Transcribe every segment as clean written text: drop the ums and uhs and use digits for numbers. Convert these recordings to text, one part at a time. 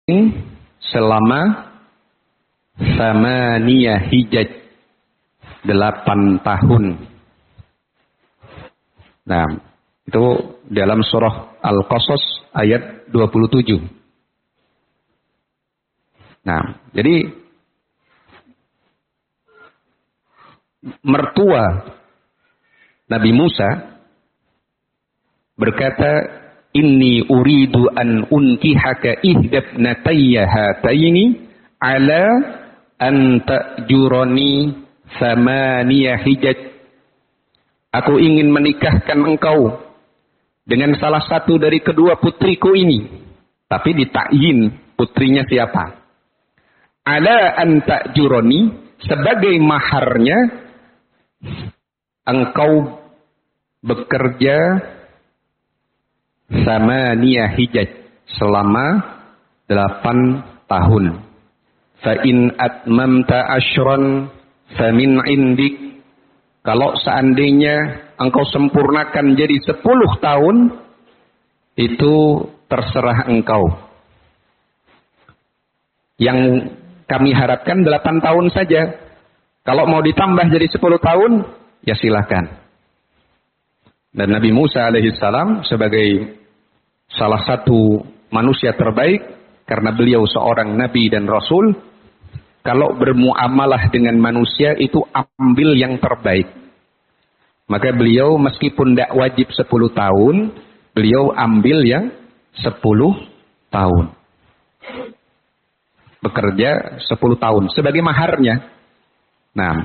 selama Thamaniyah hijaj, 8 tahun. Nah, itu dalam surah Al-Qasas ayat 27. Nah, jadi mertua Nabi Musa berkata, "Inni uridu an unkihaka ihdabnatayya hataini ala an ta'jurani thamaniyah hijaj." Aku ingin menikahkan engkau dengan salah satu dari kedua putriku ini. Tapi ditakyin putrinya siapa? Ala an ta'jurani, sebagai maharnya engkau bekerja thamaniyah hijaj selama 8 tahun. Fa in atmamta ashran famin indik. Kalau seandainya engkau sempurnakan jadi 10 tahun, itu terserah engkau. Yang kami harapkan 8 tahun saja. Kalau mau ditambah jadi 10 tahun, ya silakan. Dan Nabi Musa alaihissalam sebagai salah satu manusia terbaik, karena beliau seorang nabi dan rasul, kalau bermuamalah dengan manusia itu ambil yang terbaik. Maka beliau meskipun tidak wajib 10 tahun, beliau ambil yang 10 tahun. Bekerja 10 tahun sebagai maharnya. Nah,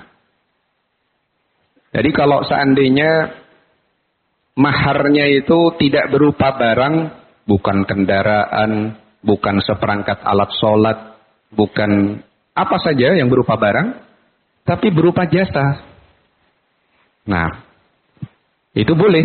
jadi kalau seandainya maharnya itu tidak berupa barang, bukan kendaraan, bukan seperangkat alat sholat, bukan apa saja yang berupa barang, tapi berupa jasa. Nah, itu boleh.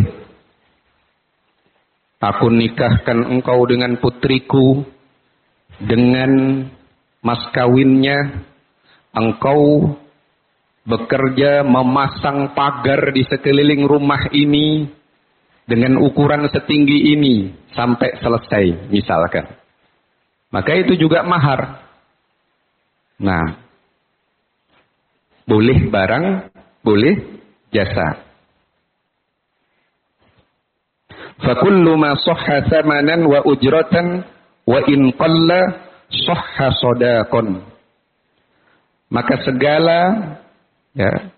Aku nikahkan engkau dengan putriku, dengan mas kawinnya, engkau bekerja memasang pagar di sekeliling rumah ini dengan ukuran setinggi ini sampai selesai, misalkan. Maka itu juga mahar. Nah, boleh barang, boleh jasa. Fakullu ma sahha thamanan wa ujratan wa in qalla sahha sadaqan. Maka segala, ya,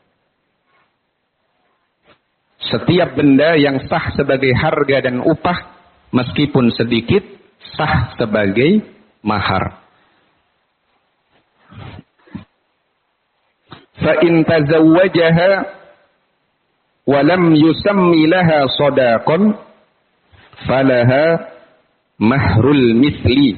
setiap benda yang sah sebagai harga dan upah, meskipun sedikit, sah sebagai mahar. Fa in tazawwajaha wa lam yusammi laha sadaqan falaha mahrul misli.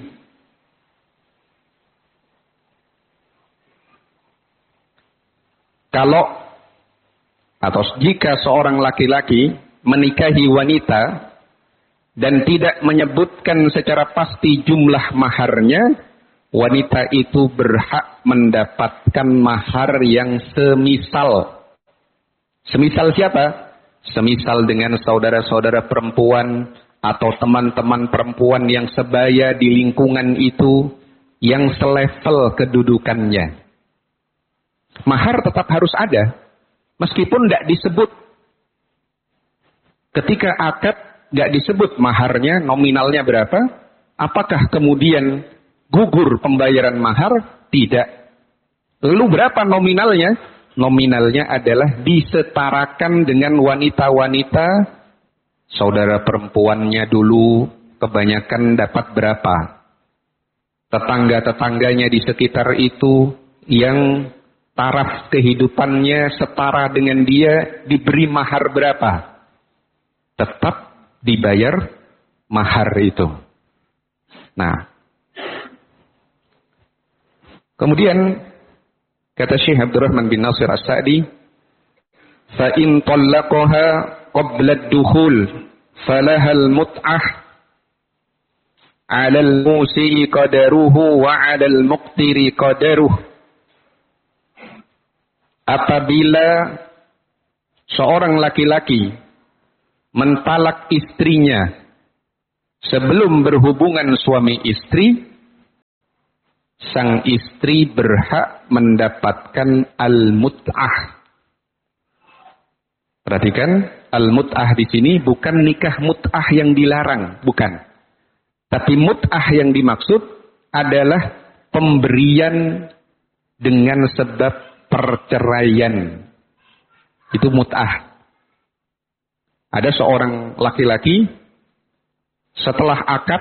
Kalau atau jika seorang laki-laki menikahi wanita dan tidak menyebutkan secara pasti jumlah maharnya, wanita itu berhak mendapatkan mahar yang semisal. Semisal siapa? Semisal dengan saudara-saudara perempuan atau teman-teman perempuan yang sebaya di lingkungan itu, yang selevel kedudukannya. Mahar tetap harus ada, meskipun tidak disebut. Ketika akad tidak disebut maharnya, nominalnya berapa, apakah kemudian gugur pembayaran mahar? Tidak. Lalu berapa nominalnya? Nominalnya adalah disetarakan dengan wanita-wanita saudara perempuannya dulu, kebanyakan dapat berapa. Tetangga-tetangganya di sekitar itu yang taraf kehidupannya setara dengan dia diberi mahar berapa? Tetap dibayar mahar itu. Nah, kemudian kata Syekh Abdurrahman bin Nasir As-Sa'di, fa in talaqaha qabla ad-dukhul falaha al-mut'ah 'ala al-musi'i qadaruhu wa 'ala al-muqtiri qadaruhu. Apabila seorang laki-laki mentalak istrinya sebelum berhubungan suami istri, sang istri berhak mendapatkan al-mut'ah. Perhatikan, al-mut'ah di sini bukan nikah mut'ah yang dilarang, bukan. Tapi mut'ah yang dimaksud adalah pemberian dengan sebab perceraian. Itu mut'ah. Ada seorang laki-laki setelah akad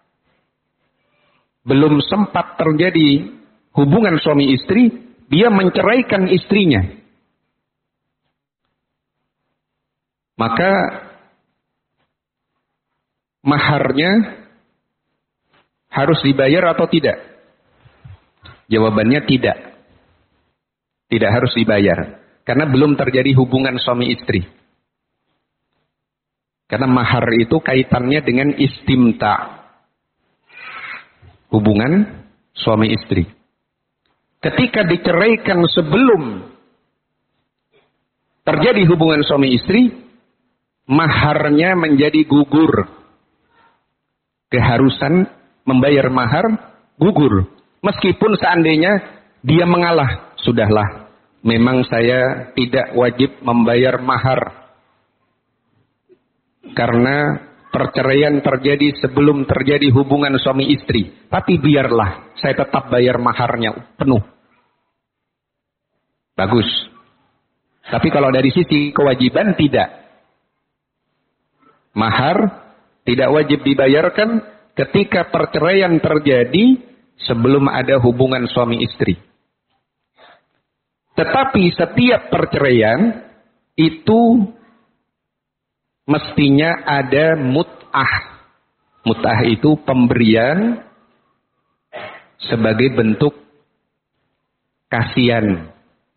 belum sempat terjadi hubungan suami istri, dia menceraikan istrinya. Maka maharnya harus dibayar atau tidak? Jawabannya tidak. Tidak harus dibayar. Karena belum terjadi hubungan suami istri. Karena mahar itu kaitannya dengan istimta. Hubungan suami istri. Ketika diceraikan sebelum terjadi hubungan suami istri, maharnya menjadi gugur. Keharusan membayar mahar gugur. Meskipun seandainya dia mengalah, sudahlah, memang saya tidak wajib membayar mahar. Karena perceraian terjadi sebelum terjadi hubungan suami istri. Tapi biarlah, saya tetap bayar maharnya penuh. Bagus. Tapi kalau dari sisi kewajiban tidak. Mahar tidak wajib dibayarkan ketika perceraian terjadi sebelum ada hubungan suami istri. Tetapi setiap perceraian itu mestinya ada mut'ah. Mut'ah itu pemberian sebagai bentuk kasihan.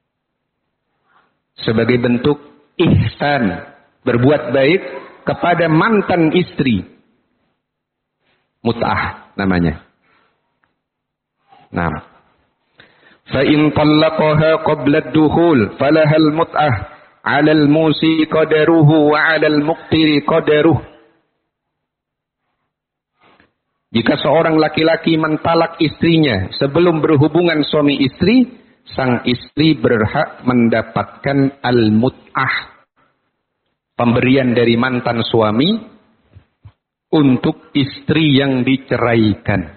Sebagai bentuk ihsan. Berbuat baik kepada mantan istri. Mut'ah namanya. Nah. فَإِنْ طَلَّقَهَا قَبْلَ الدُّخُولِ فَلَهَا الْمُتْعَةُ عَلَى الْمُوسِي قَدَرُهُ وَعَلَى الْمُقْتِرِ قَدَرُهُ. Jika seorang laki-laki mentalak istrinya sebelum berhubungan suami istri, sang istri berhak mendapatkan al-mut'ah. Pemberian dari mantan suami untuk istri yang diceraikan.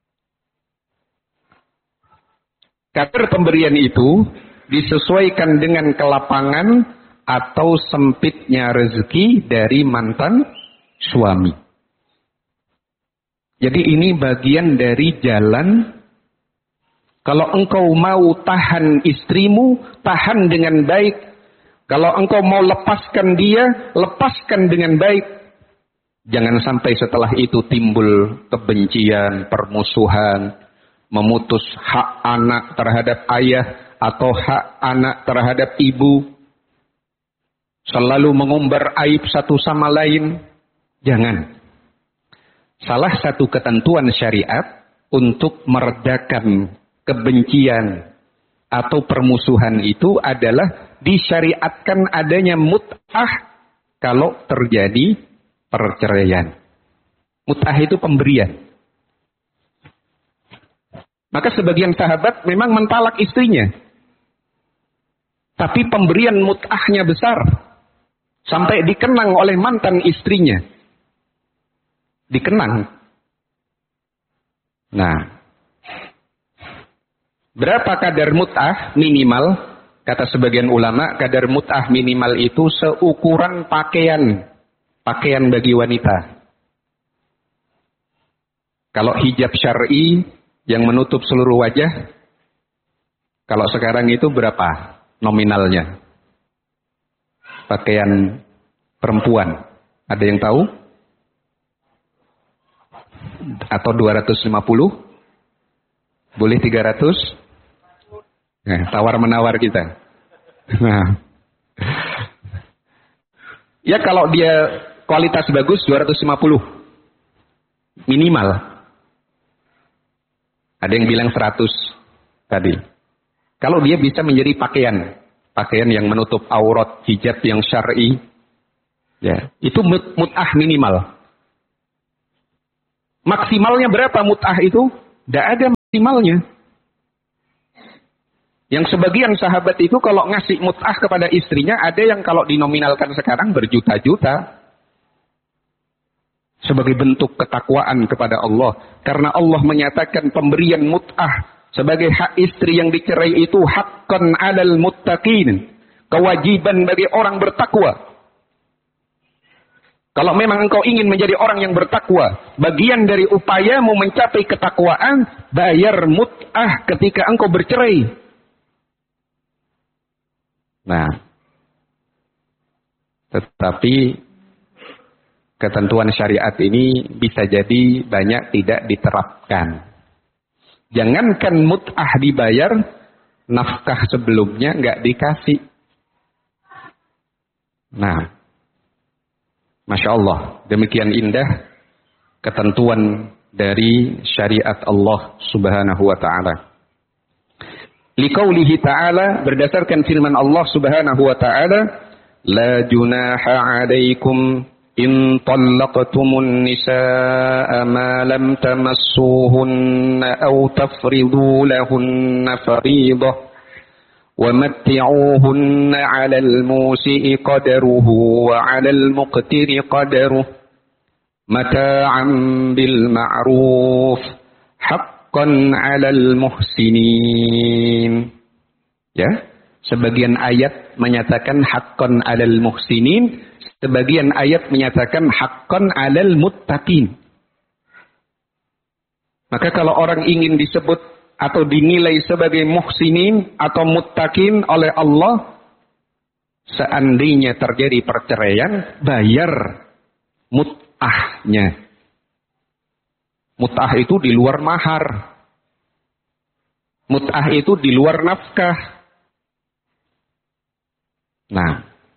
Kadar pemberian itu disesuaikan dengan kelapangan atau sempitnya rezeki dari mantan suami. Jadi ini bagian dari jalan. Kalau engkau mau tahan istrimu, tahan dengan baik. Kalau engkau mau lepaskan dia, lepaskan dengan baik. Jangan sampai setelah itu timbul kebencian, permusuhan, memutus hak anak terhadap ayah atau hak anak terhadap ibu. Selalu mengumbar aib satu sama lain. Jangan. Salah satu ketentuan syariat untuk meredakan kebencian atau permusuhan itu adalah disyariatkan adanya mut'ah kalau terjadi perceraian. Mut'ah itu pemberian. Maka sebagian sahabat memang mentalak istrinya. Tapi pemberian mut'ahnya besar. Sampai dikenang oleh mantan istrinya. Dikenang. Nah. Berapa kadar mut'ah minimal? Kata sebagian ulama, kadar mut'ah minimal itu seukuran pakaian. Pakaian bagi wanita. Kalau hijab syar'i yang menutup seluruh wajah, kalau sekarang itu berapa nominalnya? Pakaian perempuan. Ada yang tahu? Atau 250? Boleh 300? Nah, tawar-menawar kita. Nah. Ya kalau dia kualitas bagus 250. Minimal. Ada yang bilang 100 tadi. Kalau dia bisa menjadi pakaian. Pakaian yang menutup aurat, hijab yang syar'i. Ya, itu mut'ah minimal. Maksimalnya berapa mut'ah itu? Tidak ada maksimalnya. Yang sebagian sahabat itu kalau ngasih mut'ah kepada istrinya, ada yang kalau dinominalkan sekarang berjuta-juta. Sebagai bentuk ketakwaan kepada Allah. Karena Allah menyatakan pemberian mut'ah sebagai hak istri yang dicerai itu haqqan 'alal muttaqin. Kewajiban bagi orang bertakwa. Kalau memang engkau ingin menjadi orang yang bertakwa, bagian dari upayamu mencapai ketakwaan, bayar mut'ah ketika engkau bercerai. Nah, tetapi ketentuan syariat ini bisa jadi banyak tidak diterapkan. Jangankan mut'ah dibayar, nafkah sebelumnya nggak dikasih. Nah, Masya Allah, demikian indah ketentuan dari syariat Allah Subhanahu wa ta'ala. Liqaulihi ta'ala, berdasarkan firman Allah Subhanahu wa ta'ala, la junaha 'alaikum in talaqtumun nisaa ma lam tamassuhunna aw tafridu lahunna fariidah wa matti'uhunna 'alal musii'i qadaruhu wa 'alal muqtiri qadaruhu mata'an bil ma'ruf haqqan 'alal muhsinin. Ya, sebagian ayat menyatakan haqqan 'alal muhsinin, sebagian ayat menyatakan haqqan 'alal muttaqin. Maka kalau orang ingin disebut atau dinilai sebagai muhsinin atau muttaqin oleh Allah, seandainya terjadi perceraian, bayar mut'ahnya. Mut'ah itu di luar mahar. Mut'ah itu di luar nafkah. Nah,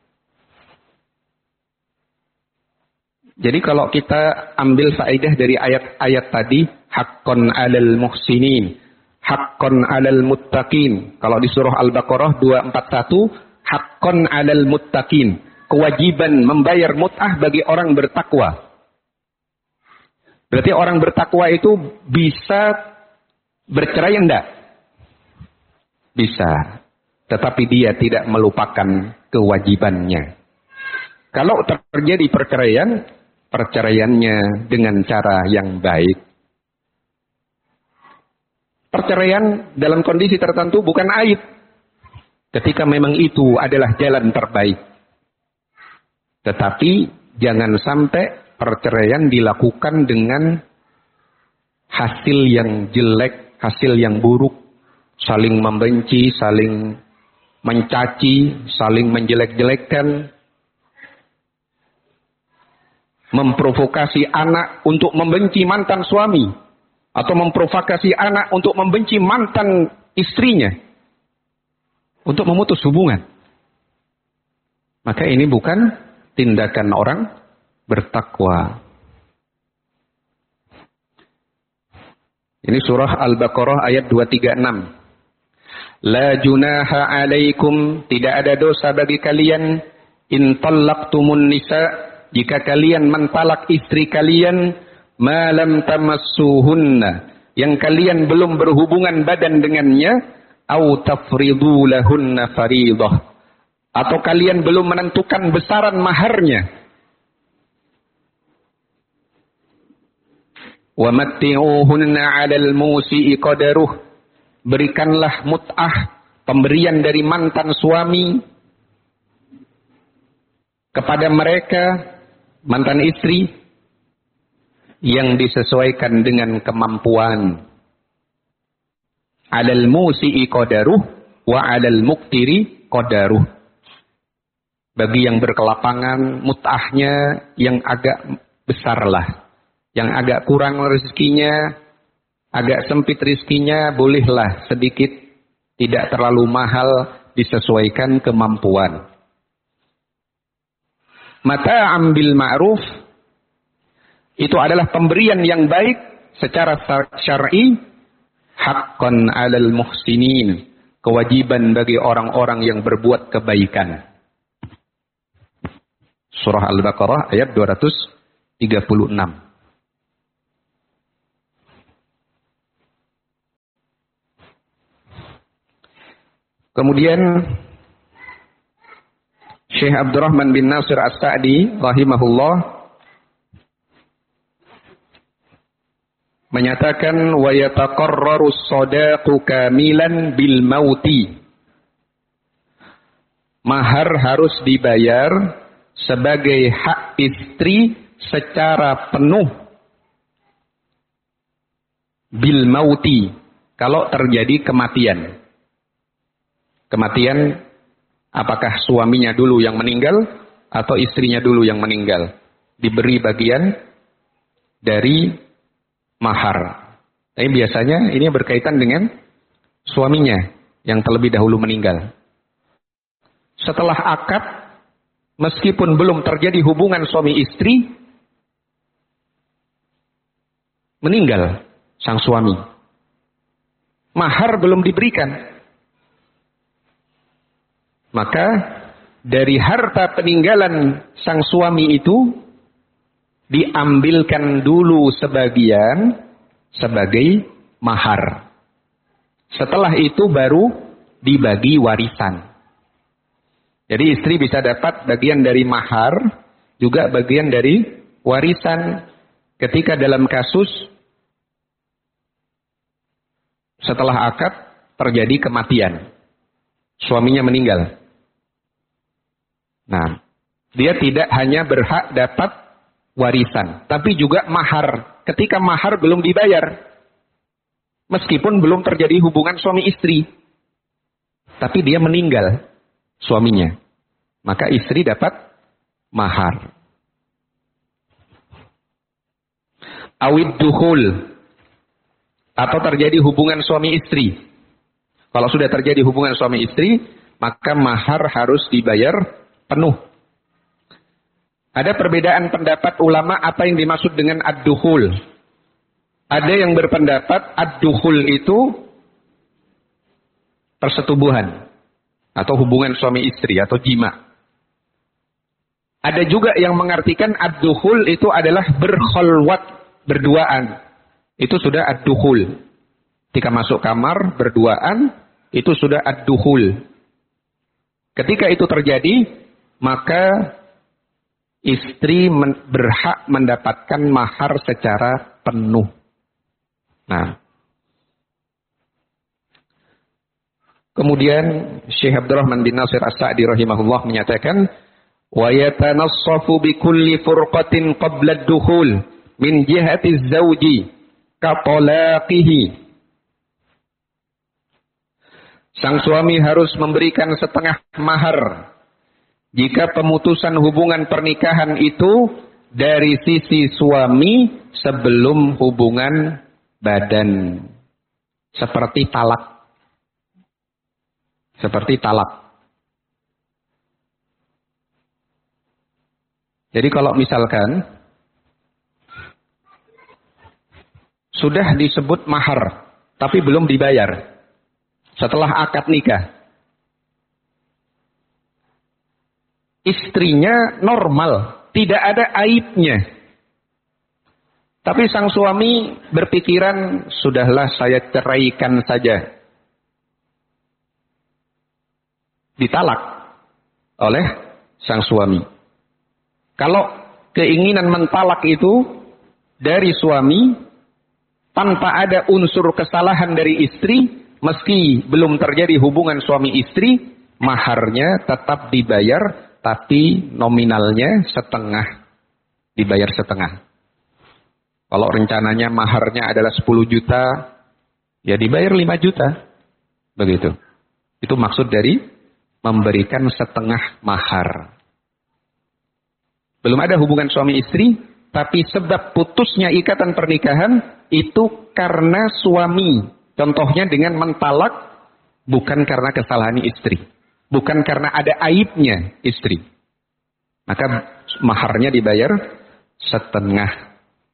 jadi kalau kita ambil faedah dari ayat-ayat tadi, haqqan 'alal muhsinin, haqqan 'alal muttaqin. Kalau di surah Al-Baqarah 241, haqqan 'alal muttaqin, kewajiban membayar mut'ah bagi orang bertakwa. Berarti orang bertakwa itu bisa bercerai enggak? Bisa. Tetapi dia tidak melupakan kewajibannya. Kalau terjadi perceraian, perceraiannya dengan cara yang baik. Perceraian dalam kondisi tertentu bukan aib. Ketika memang itu adalah jalan terbaik. Tetapi jangan sampai perceraian dilakukan dengan hasil yang jelek, hasil yang buruk, saling membenci, saling mencaci, saling menjelek-jelekkan, memprovokasi anak untuk membenci mantan suami, atau memprovokasi anak untuk membenci mantan istrinya, untuk memutus hubungan. Maka ini bukan tindakan orang bertakwa. Ini surah Al-Baqarah ayat 236. La junaha 'alaikum, tidak ada dosa bagi kalian, in talaqtumun nisa, jika kalian mentalak istri kalian, ma lam tamassuhunna, yang kalian belum berhubungan badan dengannya, au tafridu lahunna fariidah, atau kalian belum menentukan besaran maharnya. Wa matti'uhunna 'alal musii'i qadaruh, berikanlah mut'ah, pemberian dari mantan suami kepada mereka, mantan istri, yang disesuaikan dengan kemampuan. 'Alal musii'i qadaruh wa 'alal muqtiri qadaruh. Bagi yang berkelapangan, mut'ahnya yang agak besarlah. Yang agak kurang rezekinya, agak sempit rezekinya, bolehlah sedikit, tidak terlalu mahal, disesuaikan kemampuan. Mata'am bil ma'ruf, itu adalah pemberian yang baik secara syar'i, haqqan 'alal muhsinin, kewajiban bagi orang-orang yang berbuat kebaikan. Surah Al-Baqarah ayat 236. Kemudian Syekh Abdurrahman bin Nasir As-Sa'di rahimahullah menyatakan wa yataqarraru as-sadaqu kamilan bil mauti. Mahar harus dibayar sebagai hak istri secara penuh bil mauti, kalau terjadi kematian. Kematian apakah suaminya dulu yang meninggal atau istrinya dulu yang meninggal, diberi bagian dari mahar. Tapi biasanya ini berkaitan dengan suaminya yang terlebih dahulu meninggal. Setelah akad, meskipun belum terjadi hubungan suami istri, meninggal sang suami, mahar belum diberikan, maka dari harta peninggalan sang suami itu diambilkan dulu sebagian sebagai mahar. Setelah itu baru dibagi warisan. Jadi istri bisa dapat bagian dari mahar, juga bagian dari warisan ketika dalam kasus setelah akad terjadi kematian, suaminya meninggal. Nah, dia tidak hanya berhak dapat warisan, tapi juga mahar ketika mahar belum dibayar. Meskipun belum terjadi hubungan suami istri, tapi dia meninggal suaminya, maka istri dapat mahar. Awid dukhul, atau terjadi hubungan suami istri. Kalau sudah terjadi hubungan suami istri, maka mahar harus dibayar penuh. Ada perbedaan pendapat ulama apa yang dimaksud dengan ad-dukhul. Ada yang berpendapat ad-dukhul itu persetubuhan atau hubungan suami istri atau jima. Ada juga yang mengartikan ad-dukhul itu adalah berkholwat, berduaan. Itu sudah ad-dukhul. Ketika masuk kamar berduaan, itu sudah ad-dukhul. Ketika itu terjadi, maka istri berhak mendapatkan mahar secara penuh. Nah, kemudian Syekh Abdurrahman bin Nasir As-Sa'di rahimahullah menyatakan, wa yatanassafu bi kulli furqatin qabla ad-dukhul min jihati az-zawji ka talaqihi. Sang suami harus memberikan setengah mahar jika pemutusan hubungan pernikahan itu dari sisi suami sebelum hubungan badan. Seperti talak. Seperti talak. Jadi kalau misalkan sudah disebut mahar, tapi belum dibayar setelah akad nikah, istrinya normal, tidak ada aibnya, tapi sang suami berpikiran, sudahlah saya ceraikan saja. Ditalak oleh sang suami. Kalau keinginan mentalak itu dari suami tanpa ada unsur kesalahan dari istri, meski belum terjadi hubungan suami istri, maharnya tetap dibayar, tapi nominalnya setengah. Dibayar setengah. Kalau rencananya maharnya adalah 10 juta, ya dibayar 5 juta. Begitu. Itu maksud dari memberikan setengah mahar. Belum ada hubungan suami istri, tapi sebab putusnya ikatan pernikahan itu karena suami. Contohnya dengan mentalak, bukan karena kesalahan istri. Bukan karena ada aibnya istri. Maka maharnya dibayar setengah.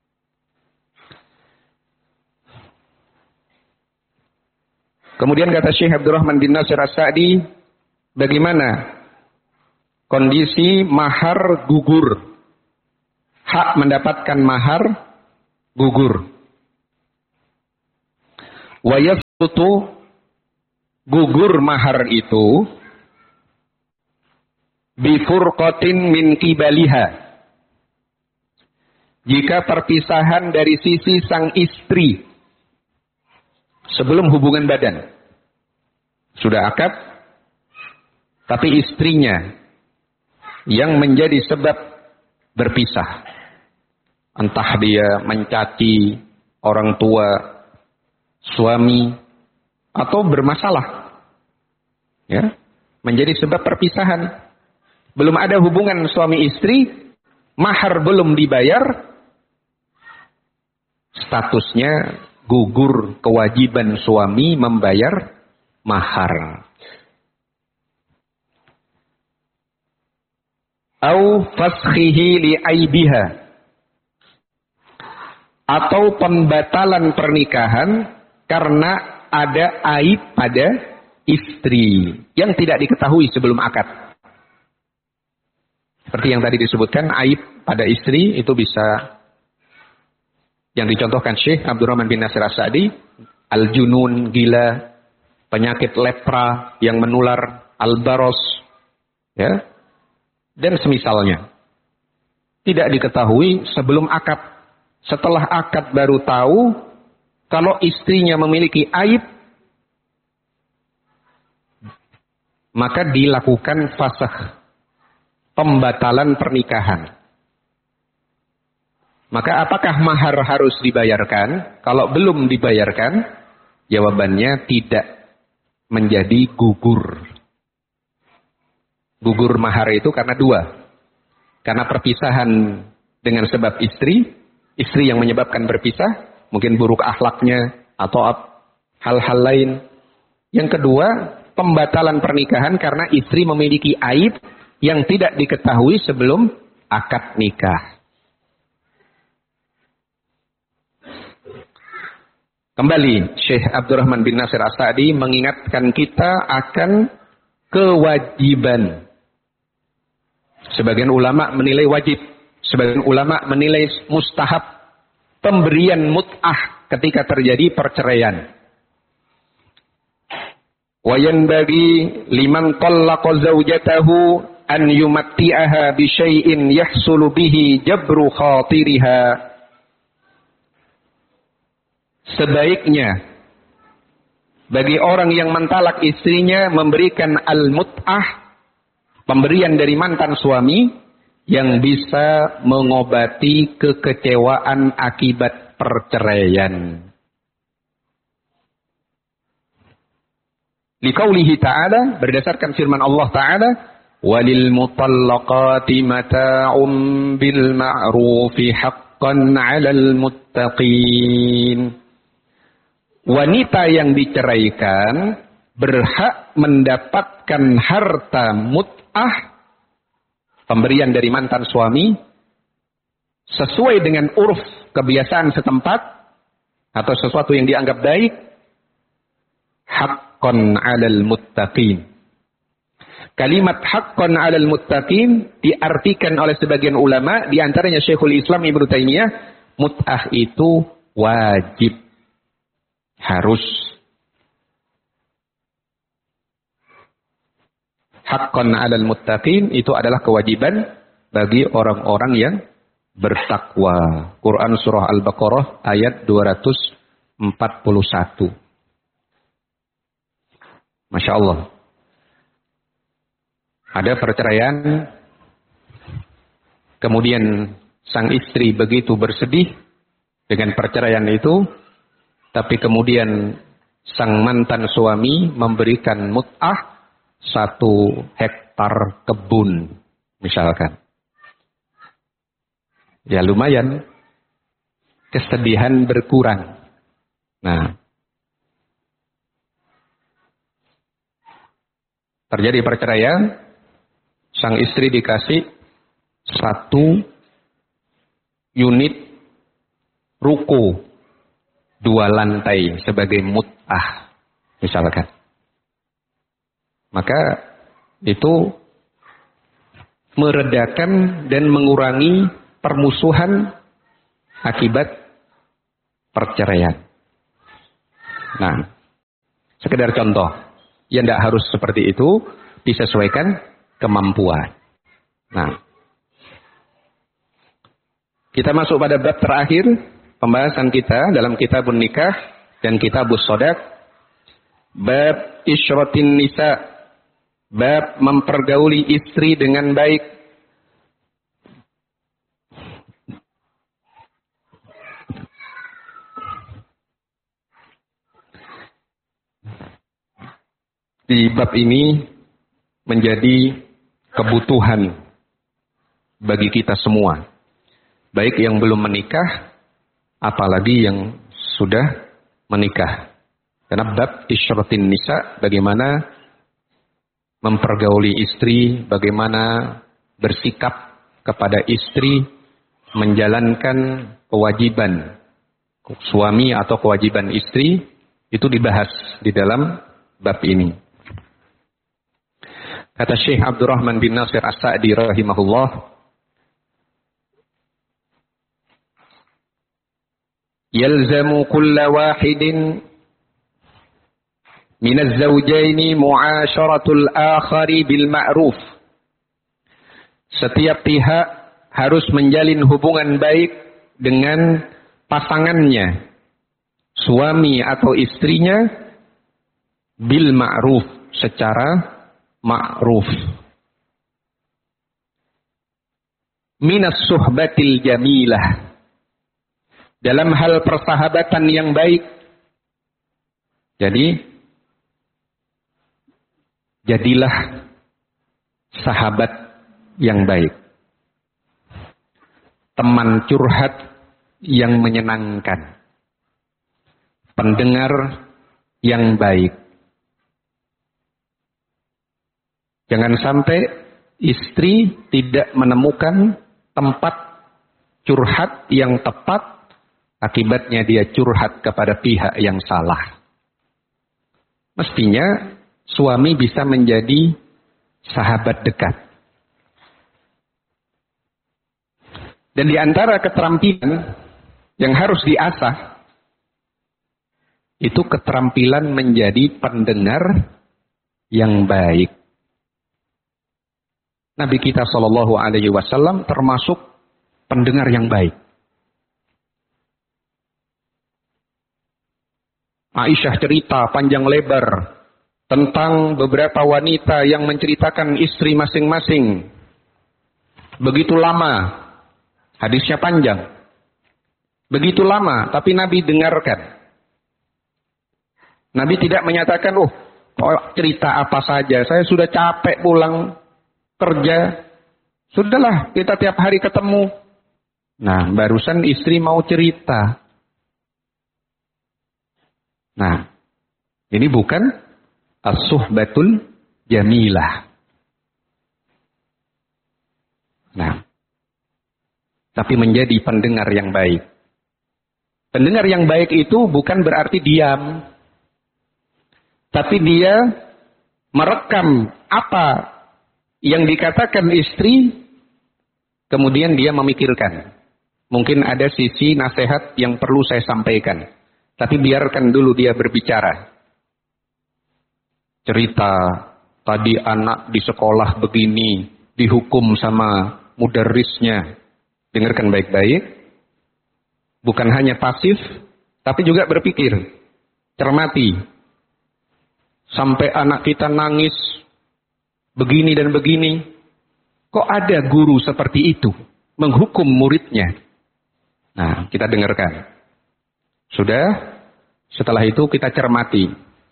Kemudian kata Syekh Abdurrahman bin Nasir As-Sa'di, bagaimana kondisi mahar gugur? Hak mendapatkan mahar gugur. Wa yasqutu gugur mahar itu bifurqatin min qibaliha, jika perpisahan dari sisi sang istri sebelum hubungan badan. Sudah akad, tapi istrinya yang menjadi sebab berpisah. Entah dia mencaci orang tua suami atau bermasalah, ya, menjadi sebab perpisahan. Belum ada hubungan suami istri, mahar belum dibayar, statusnya gugur kewajiban suami membayar mahar. Au faskhihi li aibiha, atau pembatalan pernikahan karena ada aib pada istri yang tidak diketahui sebelum akad. Seperti yang tadi disebutkan, aib pada istri itu bisa yang dicontohkan Syekh Abdurrahman bin Nasir As-Sa'di, al-junun, gila, penyakit lepra yang menular, al-baros, ya, dan semisalnya. Tidak diketahui sebelum akad. Setelah akad baru tahu kalau istrinya memiliki aib, maka dilakukan fasakh, pembatalan pernikahan. Maka apakah mahar harus dibayarkan? Kalau belum dibayarkan, jawabannya tidak, menjadi gugur. Gugur mahar itu karena dua. Karena perpisahan dengan sebab istri yang menyebabkan berpisah, mungkin buruk akhlaknya atau hal-hal lain. Yang kedua, pembatalan pernikahan karena istri memiliki aib yang tidak diketahui sebelum akad nikah. Kembali, Syekh Abdurrahman bin Nasir As-Sa'di mengingatkan kita akan kewajiban. Sebagian ulama menilai wajib, sebagian ulama menilai mustahab pemberian mut'ah ketika terjadi perceraian. Wa yanbaghi liman tallaqa zawjatahu an yumatti'aha bi syai'in yahsulu bihi jabru khatiriha. Sebaiknya bagi orang yang mentalak istrinya memberikan al-mut'ah, pemberian dari mantan suami yang bisa mengobati kekecewaan akibat perceraian. Liqaulihi ta'ala, berdasarkan firman Allah ta'ala, walil mutallaqati mata'um bil ma'rufi haqqan 'alal muttaqin. Wanita yang diceraikan berhak mendapatkan harta mut'ah, pemberian dari mantan suami, sesuai dengan urf kebiasaan setempat atau sesuatu yang dianggap baik, haqqan 'alal muttaqin. Kalimat haqqan 'alal muttaqin diartikan oleh sebagian ulama, di antaranya Syekhul Islam Ibnu Taimiyah, mut'ah itu wajib, harus. Haqqan 'alal muttaqin itu adalah kewajiban bagi orang-orang yang bertakwa. Quran surah Al-Baqarah ayat 241. Masya Allah. Ada perceraian, kemudian sang istri begitu bersedih dengan perceraian itu, tapi kemudian sang mantan suami memberikan mut'ah 1 hektar kebun, misalkan. Ya lumayan, kesedihan berkurang. Nah, terjadi perceraian, sang istri dikasih 1 unit ruko 2 lantai sebagai mut'ah, misalkan. Maka itu meredakan dan mengurangi permusuhan akibat perceraian. Nah, sekedar contoh. Ya tidak harus seperti itu, disesuaikan kemampuan. Nah, kita masuk pada bab terakhir pembahasan kita dalam kitabun nikah dan kitabus shadaq. Bab isyratin nisa, bab mempergauli istri dengan baik. Di bab ini menjadi kebutuhan bagi kita semua. Baik yang belum menikah, apalagi yang sudah menikah. Karena bab isyratin nisa, bagaimana mempergauli istri, bagaimana bersikap kepada istri, menjalankan kewajiban suami atau kewajiban istri, itu dibahas di dalam bab ini. Kata Syekh Abdurrahman bin Nasir As-Sa'di rahimahullah, yalzamu kulla wahidin min az-zawjaini mu'asyaratul akhari bil ma'ruf. Setiap pihak harus menjalin hubungan baik dengan pasangannya, suami atau istrinya, bil ma'ruf, secara ma'ruf. Minas suhbatil jamilah, dalam hal persahabatan yang baik. Jadi, jadilah sahabat yang baik, teman curhat yang menyenangkan, pendengar yang baik. Jangan sampai istri tidak menemukan tempat curhat yang tepat, akibatnya dia curhat kepada pihak yang salah. Mestinya suami bisa menjadi sahabat dekat. Dan di antara keterampilan yang harus diasah, itu keterampilan menjadi pendengar yang baik. Nabi kita Shallallahu Alaihi Wasallam termasuk pendengar yang baik. Aisyah cerita panjang lebar tentang beberapa wanita yang menceritakan istri masing-masing. Begitu lama, hadisnya panjang. Begitu lama, tapi Nabi dengarkan. Nabi tidak menyatakan, cerita apa saja, saya sudah capek pulang kerja, sudahlah kita tiap hari ketemu. Nah, barusan istri mau cerita. Nah, ini bukan as-suhbatul jamilah. Nah, tapi menjadi pendengar yang baik. Pendengar yang baik itu bukan berarti diam, tapi dia merekam apa yang dikatakan istri, kemudian dia memikirkan. Mungkin ada sisi nasihat yang perlu saya sampaikan, tapi biarkan dulu dia berbicara. Cerita, tadi anak di sekolah begini, dihukum sama mudarrisnya. Dengarkan baik-baik. Bukan hanya pasif, tapi juga berpikir. Cermati. Sampai anak kita nangis, begini dan begini. Kok ada guru seperti itu menghukum muridnya? Nah, kita dengarkan. Sudah? Setelah itu kita cermati.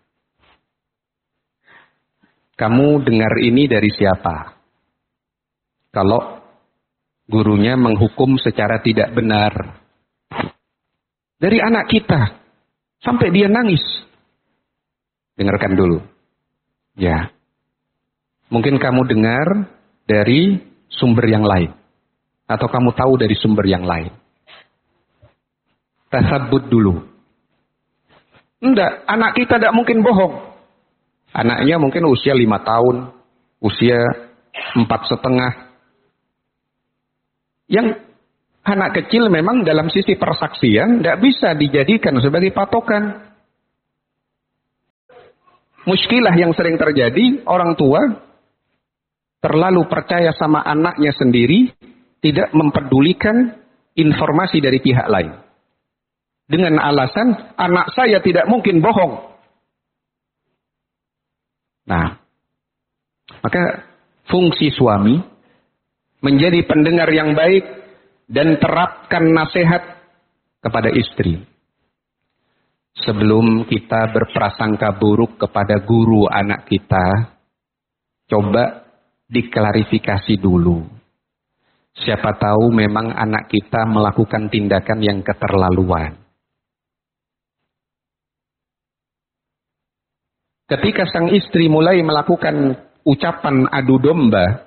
Kamu dengar ini dari siapa? Kalau gurunya menghukum secara tidak benar. Dari anak kita. Sampai dia nangis. Dengarkan dulu. Ya. Mungkin kamu dengar dari sumber yang lain. Atau kamu tahu dari sumber yang lain. Tasabbut dulu. Enggak, anak kita tidak mungkin bohong. Anaknya mungkin usia 5 tahun. Usia 4,5. Yang anak kecil memang dalam sisi persaksian tidak bisa dijadikan sebagai patokan. Muskilah yang sering terjadi, orang tua terlalu percaya sama anaknya sendiri, tidak mempedulikan informasi dari pihak lain. Dengan alasan, anak saya tidak mungkin bohong. Nah, maka fungsi suami menjadi pendengar yang baik dan terapkan nasihat kepada istri. Sebelum kita berprasangka buruk kepada guru anak kita, coba diklarifikasi dulu. Siapa tahu memang anak kita melakukan tindakan yang keterlaluan. Ketika sang istri mulai melakukan ucapan adu domba,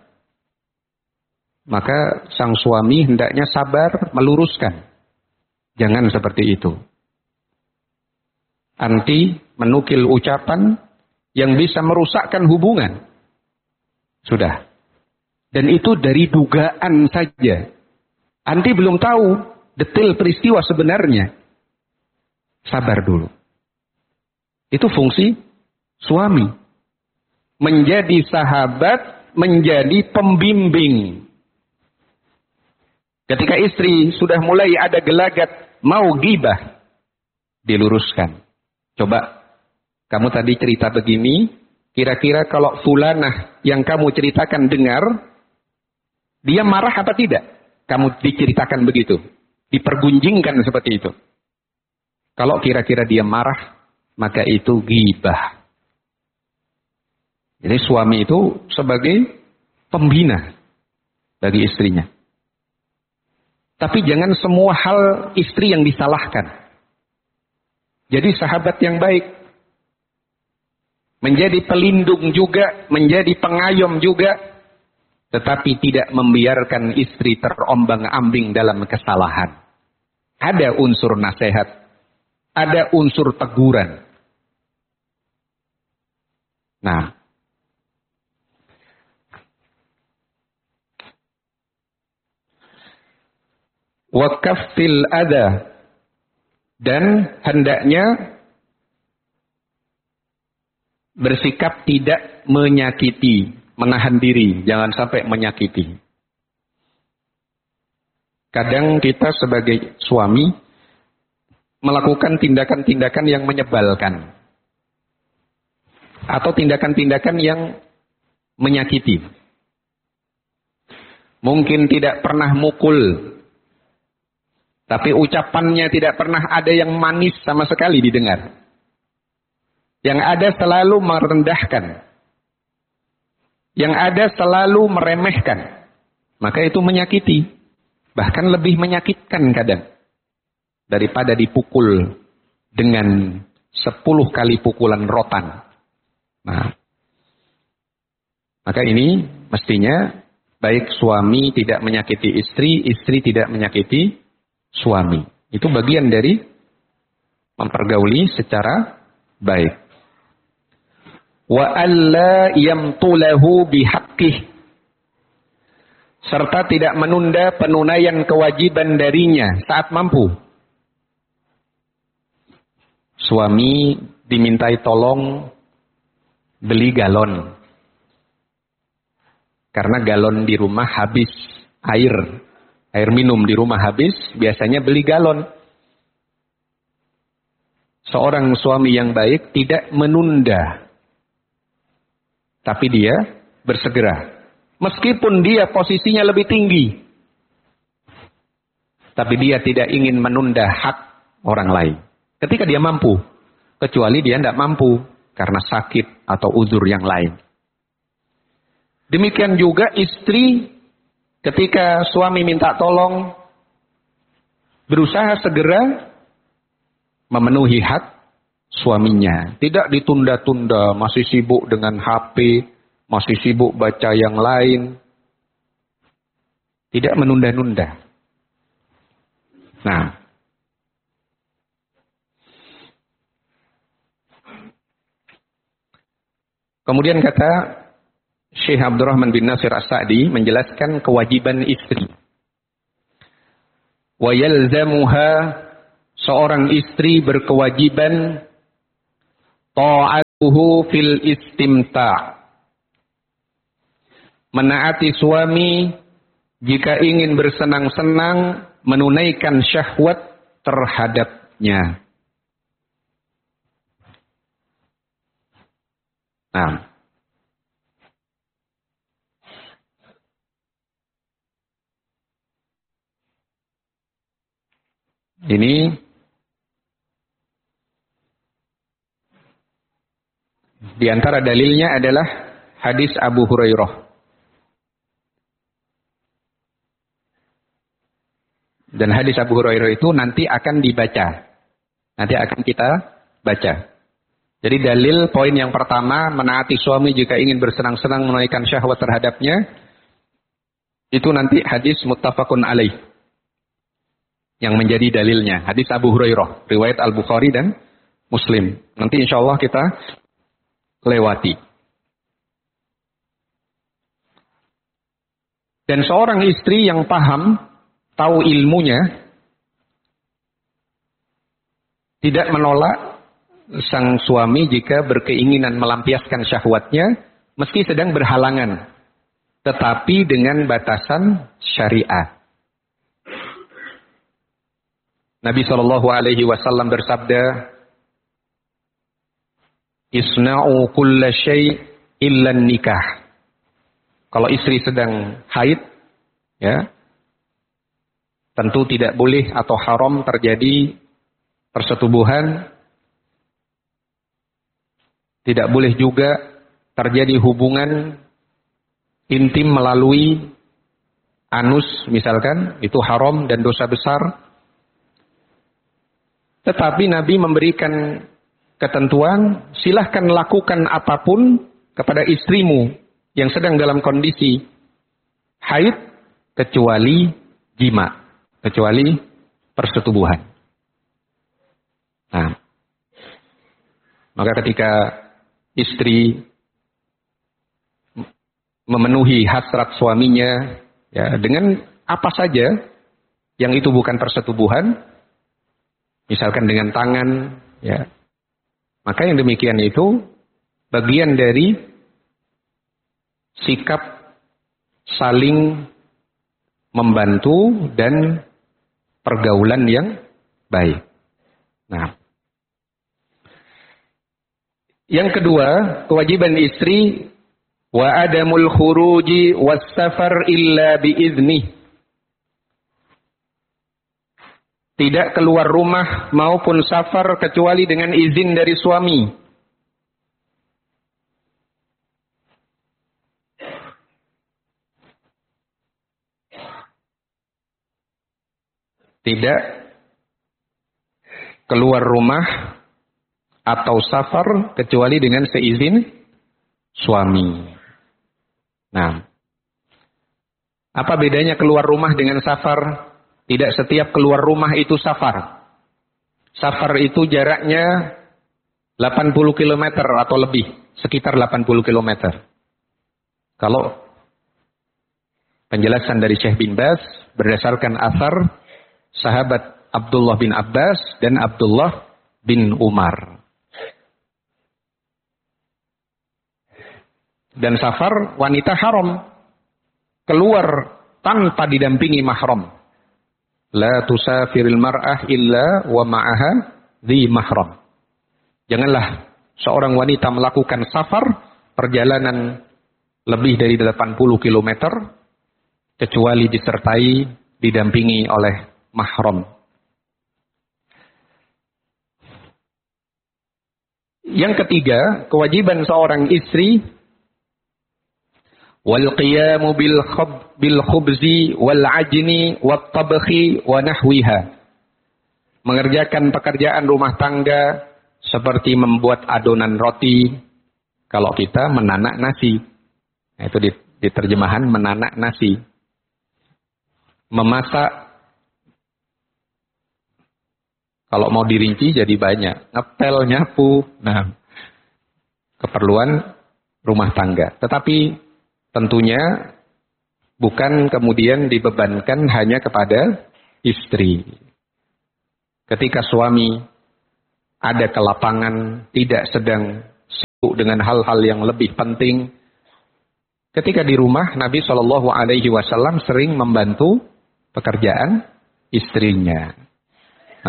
maka sang suami hendaknya sabar meluruskan. Jangan seperti itu. Anti menukil ucapan yang bisa merusakkan hubungan. Sudah. Dan itu dari dugaan saja. Anti belum tahu detail peristiwa sebenarnya. Sabar dulu. Itu fungsi suami. Menjadi sahabat, menjadi pembimbing. Ketika istri sudah mulai ada gelagat mau ghibah, diluruskan. Coba, kamu tadi cerita begini, kira-kira kalau fulanah yang kamu ceritakan dengar, dia marah apa tidak? Kamu diceritakan begitu, dipergunjingkan seperti itu. Kalau kira-kira dia marah, maka itu ghibah. Jadi suami itu sebagai pembina bagi istrinya. Tapi jangan semua hal istri yang disalahkan. Jadi sahabat yang baik. Menjadi pelindung juga, menjadi pengayom juga. Tetapi tidak membiarkan istri terombang-ambing dalam kesalahan. Ada unsur nasihat. Ada unsur teguran. Nah. Wa kaffil adha. Dan hendaknya bersikap tidak menyakiti, menahan diri, jangan sampai menyakiti. Kadang kita sebagai suami melakukan tindakan-tindakan yang menyebalkan. Atau tindakan-tindakan yang menyakiti. Mungkin tidak pernah mukul. Tapi ucapannya tidak pernah ada yang manis sama sekali didengar. Yang ada selalu merendahkan. Yang ada selalu meremehkan. Maka itu menyakiti. Bahkan lebih menyakitkan kadang. Daripada dipukul dengan 10 kali pukulan rotan. Nah, maka ini mestinya baik suami tidak menyakiti istri, istri tidak menyakiti suami. Itu bagian dari mempergauli secara baik. Wa alla yamtulahu bihaqqih. Serta tidak menunda penunaian kewajiban darinya saat mampu. Suami dimintai tolong beli galon. Karena galon di rumah habis air. Air minum di rumah habis, biasanya beli galon. Seorang suami yang baik tidak menunda. Tapi dia bersegera. Meskipun dia posisinya lebih tinggi. Tapi dia tidak ingin menunda hak orang lain. Ketika dia mampu. Kecuali dia tidak mampu. Karena sakit atau uzur yang lain. Demikian juga istri. Ketika suami minta tolong, berusaha segera memenuhi hak suaminya. Tidak ditunda-tunda, masih sibuk dengan HP, masih sibuk baca yang lain. Tidak menunda-nunda. Nah, kemudian kata Syekh Abdurrahman bin Nasir As-Sa'di menjelaskan kewajiban istri. Wa yalzamuha, seorang istri berkewajiban ta'at fil istimta'. Menaati suami jika ingin bersenang-senang menunaikan syahwat terhadapnya. Nah, ini di antara dalilnya adalah hadis Abu Hurairah. Dan hadis Abu Hurairah itu nanti akan dibaca. Nanti akan kita baca. Jadi dalil poin yang pertama, menaati suami jika ingin bersenang-senang menunaikan syahwat terhadapnya, itu nanti hadis muttafaqun alaih yang menjadi dalilnya. Hadis Abu Hurairah, riwayat Al-Bukhari dan Muslim. Nanti insya Allah kita lewati. Dan seorang istri yang paham, tahu ilmunya, tidak menolak sang suami jika berkeinginan melampiaskan syahwatnya, meski sedang berhalangan, tetapi dengan batasan syariat. Nabi SAW bersabda, "Isna'u kulla syai' illa nikah." Kalau istri sedang haid, ya, tentu tidak boleh atau haram terjadi persetubuhan. Tidak boleh juga terjadi hubungan intim melalui anus misalkan, itu haram dan dosa besar. Tetapi Nabi memberikan ketentuan, silahkan lakukan apapun kepada istrimu yang sedang dalam kondisi haid, kecuali jima, kecuali persetubuhan. Nah, maka ketika istri memenuhi hasrat suaminya, ya, dengan apa saja yang itu bukan persetubuhan, misalkan dengan tangan, ya, maka yang demikian itu bagian dari sikap saling membantu dan pergaulan yang baik. Nah, yang kedua, kewajiban istri wa adamul khuruji was safar illa biizni. Tidak keluar rumah maupun safar kecuali dengan izin dari suami. Tidak keluar rumah atau safar kecuali dengan seizin suami. Nah, apa bedanya keluar rumah dengan safar? Tidak setiap keluar rumah itu safar. Safar itu jaraknya 80 km atau lebih, sekitar 80 km. Kalau penjelasan dari Syekh bin Baz berdasarkan asar sahabat Abdullah bin Abbas dan Abdullah bin Umar. Dan safar wanita haram keluar tanpa didampingi mahram. La tusafiril mar'ah illa wa ma'aha dhi mahram. Janganlah seorang wanita melakukan safar perjalanan lebih dari 80 km kecuali disertai didampingi oleh mahram. Yang ketiga, kewajiban seorang istri wal qiyamu bil khubzi wal ajni wat tabkhi wa nahwiha. Mengerjakan pekerjaan rumah tangga seperti membuat adonan roti, kalau kita menanak nasi. Nah, itu di terjemahan menanak nasi. Memasak, kalau mau dirinci jadi banyak, ngepel, nyapu, nah, keperluan rumah tangga. Tetapi tentunya bukan kemudian dibebankan hanya kepada istri. Ketika suami ada kelapangan, tidak sedang dengan hal-hal yang lebih penting. Ketika di rumah, Nabi Shallallahu Alaihi Wasallam sering membantu pekerjaan istrinya.